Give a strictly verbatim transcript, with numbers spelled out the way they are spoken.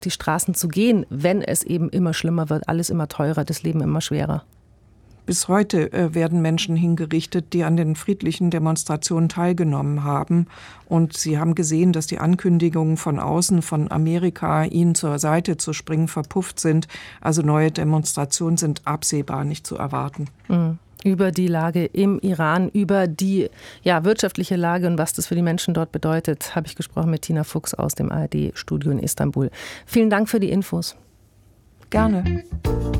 die Straßen zu gehen, wenn es eben immer schlimmer wird, alles immer teurer, das Leben immer schwerer. Bis heute äh, werden Menschen hingerichtet, die an den friedlichen Demonstrationen teilgenommen haben. Und sie haben gesehen, dass die Ankündigungen von außen, von Amerika, ihnen zur Seite zu springen, verpufft sind. Also neue Demonstrationen sind absehbar nicht zu erwarten. Mhm. Über die Lage im Iran, über die ja, wirtschaftliche Lage und was das für die Menschen dort bedeutet, habe ich gesprochen mit Tina Fuchs aus dem A R D-Studio in Istanbul. Vielen Dank für die Infos. Gerne.